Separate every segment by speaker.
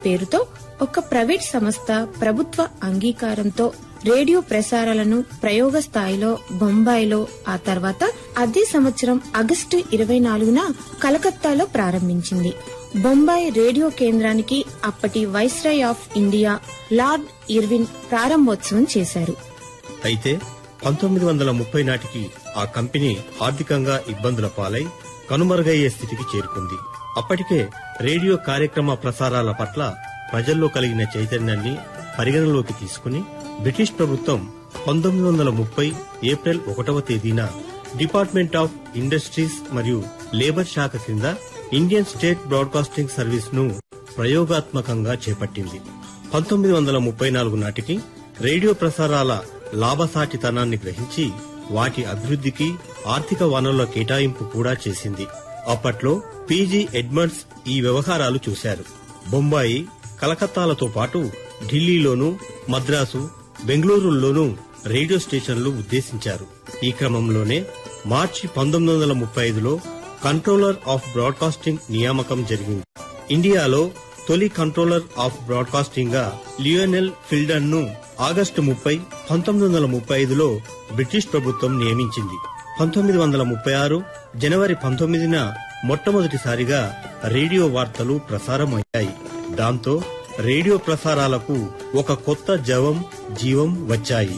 Speaker 1: పేరుతో ఒక ప్రైవేట్ సంస్థ ప్రభుత్వ అంగీకారంతో రేడియో ప్రసారాలను ప్రయోగ స్థాయిలో బొంబాయిలో, ఆ తర్వాత అదే సంవత్సరం ఆగస్టు 24న కలకత్తాలో ప్రారంభించింది. బొంబాయి రేడియో కేంద్రానికి అప్పటి viceroy of India lord Irwin ప్రారంభోత్సవం చేశారు.
Speaker 2: అయితే 1930 నాటికి ఆ కంపెనీ ఆర్థికంగా ఇబ్బందుల పాలై కనుమరుగయ్యే స్థితికి చేరుకుంది. అప్పటికే రేడియో కార్యక్రమ ప్రసారాల పట్ల ప్రజల్లో కలిగిన చైతన్యాన్ని పరిగణలోకి తీసుకుని బ్రిటిష్ ప్రభుత్వం 1930 ఏప్రిల్ 1వ తేదీన డిపార్ట్మెంట్ ఆఫ్ ఇండస్ట్రీస్ మరియు లేబర్ శాఖ కింద ఇండియన్ స్టేట్ బ్రాడ్కాస్టింగ్ సర్వీస్ ను ప్రయోగాత్మకంగా చేపట్టింది. 1934 నాటికి రేడియో ప్రసారాల లాభసాటితనాన్ని గ్రహించి వాటి అభివృద్ధికి ఆర్థిక వనరుల కేటాయింపు కూడా చేసింది. అప్పట్లో పీజీ ఎడ్మండ్స్ ఈ వ్యవహారాలు చూశారు. బొంబాయి, కలకత్తాలతో పాటు ఢిల్లీలోనూ, మద్రాసు, బెంగళూరుల్లోనూ రేడియో స్టేషన్లు ఉద్దేశించారు. ఈ క్రమంలోనే మార్చి 1935లో కంట్రోలర్ ఆఫ్ బ్రాడ్కాస్టింగ్ నియామకం జరిగింది. ఇండియాలో తొలి కంట్రోలర్ ఆఫ్ బ్రాడ్కాస్టింగ్ గా లియోనెల్ ఫిల్డన్ ను ఆగస్టు 30, 1935లో బ్రిటిష్ ప్రభుత్వం నియమించింది. 1936 జనవరి 19న మొట్టమొదటిసారిగా రేడియో వార్తలు ప్రసారమయ్యాయి. దాంతో రేడియో ప్రసారాలకు ఒక కొత్త జీవం వచ్చాయి.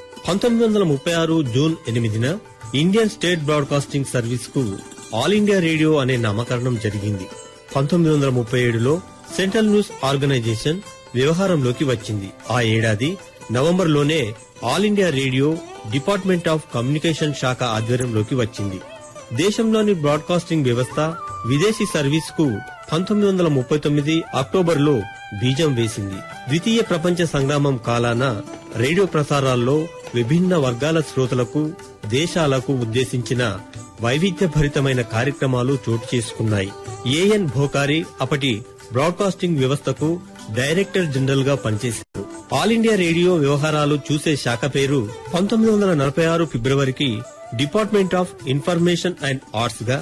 Speaker 2: 1936 June 8న Indian state broadcasting service కు ఆల్ ఇండియా రేడియో అనే నామకరణం జరిగింది. 1937లో సెంట్రల్ న్యూస్ ఆర్గనైజేషన్ వ్యవహారంలోకి వచ్చింది. ఆ ఏడాది నవంబర్లోనే all India radio department of communication శాఖ ఆధ్వర్యంలోకి వచ్చింది. దేశంలోని బ్రాడ్కాస్టింగ్ వ్యవస్థ విదేశీ సర్వీస్ కు 1939 అక్టోబర్లో బీజం వేసింది. ద్వితీయ ప్రపంచ సంగ్రామం కాలాన రేడియో ప్రసారాల్లో విభిన్న వర్గాల శ్రోతలకు, దేశాలకు ఉద్దేశించిన వైవిధ్యభరితమైన కార్యక్రమాలు చోటు చేసుకున్నాయి. ఏఎన్ భోకారి అప్పటి బ్రాడ్కాస్టింగ్ వ్యవస్థకు డైరెక్టర్ జనరల్ గా పనిచేశారు. ఆల్ ఇండియా రేడియో వ్యవహారాలు చూసే శాఖ పేరు 1946 ఫిబ్రవరికి department of information and arts గా,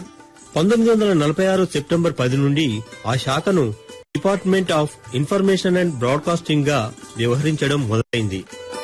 Speaker 2: 1946 సెప్టెంబర్ 10 నుండి ఆ శాఖను department of information and broadcasting గా వ్యవహరించడం మొదలైంది.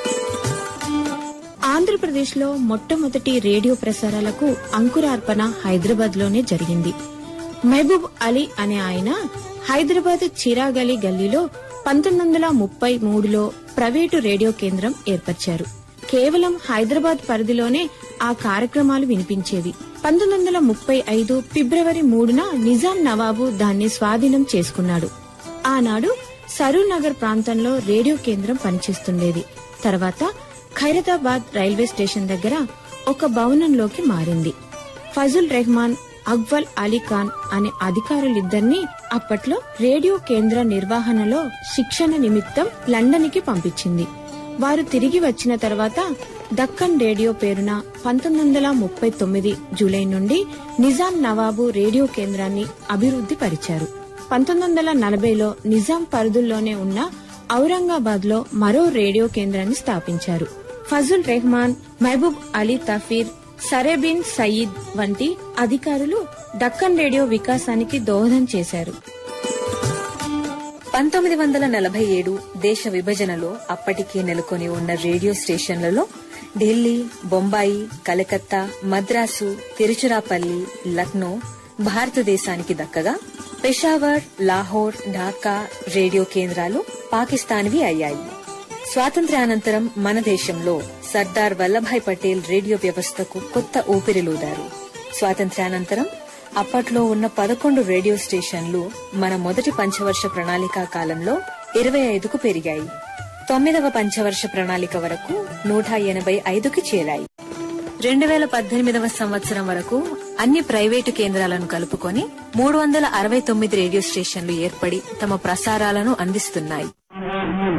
Speaker 1: ఆంధ్రప్రదేశ్ లో మొట్టమొదటి రేడియో ప్రసారాలకు అంకురార్పణ హైదరాబాద్ లోనే జరిగింది. మహబూబ్ అలీ అనే ఆయన హైదరాబాద్ చిరాగలి గల్లీలో 1933లో ప్రైవేటు రేడియో కేంద్రం ఏర్పరిచారు. కేవలం హైదరాబాద్ పరిధిలోనే ఆ కార్యక్రమాలు వినిపించేవి. 1935 ఫిబ్రవరి 3న నిజాం నవాబు దాన్ని స్వాధీనం చేసుకున్నాడు. ఆనాడు సరూనగర్ ప్రాంతంలో రేడియో కేంద్రం పనిచేస్తుండేది. తర్వాత ఖైరతాబాద్ రైల్వే స్టేషన్ దగ్గర ఒక భవనంలోకి మారింది. ఫజుల్ రెహమాన్, అక్బల్ అలీ ఖాన్ అనే అధికారులిద్దరినీ అప్పట్లో రేడియో కేంద్ర నిర్వహణలో శిక్షణ నిమిత్తం లండన్ కి పంపించింది. వారు తిరిగి వచ్చిన తర్వాత దక్కన్ రేడియో పేరున 1939 జూలై నుండి నిజాం నవాబు రేడియో కేంద్రాన్ని అభివృద్ది పరిచారు. 1940లో నిజాం పరిధుల్లోనే ఉన్న ఔరంగాబాద్ లో మరో రేడియో కేంద్రాన్ని స్థాపించారు. ఫజుల్ రెహమాన్, మహబూబ్ అలీ తఫీర్, సరేబిన్ సయీద్ వంటి అధికారులు దక్కన్ రేడియో వికాసానికి దోహదం చేశారు.
Speaker 3: 1947 దేశ విభజనలో అప్పటికే నెలకొని ఉన్న రేడియో స్టేషన్లలో ఢిల్లీ, బొంబాయి, కలకత్తా, మద్రాసు, తిరుచిరాపల్లి, లక్నో భారతదేశానికి దక్కగా పెషావర్, లాహోర్, ఢాకా రేడియో కేంద్రాలు పాకిస్తాన్వి అయ్యాయి. స్వాతంత్ర్యానంతరం మన దేశంలో సర్దార్ వల్లభాయ్ పటేల్ రేడియో వ్యవస్థకు కొత్త ఊపిరిలూదారు. స్వాతంత్ర్యానంతరం అప్పట్లో ఉన్న 11 రేడియో స్టేషన్లు మన మొదటి పంచవర్ష ప్రణాళిక కాలంలో 25కు పెరిగాయి. 9వ పంచవర్ష ప్రణాళిక వరకు 185కి చేరాయి. 2018వ సంవత్సరం వరకు అన్ని ప్రైవేటు కేంద్రాలను కలుపుకొని 369 రేడియో స్టేషన్లు ఏర్పడి తమ ప్రసారాలను అందిస్తున్నాయి.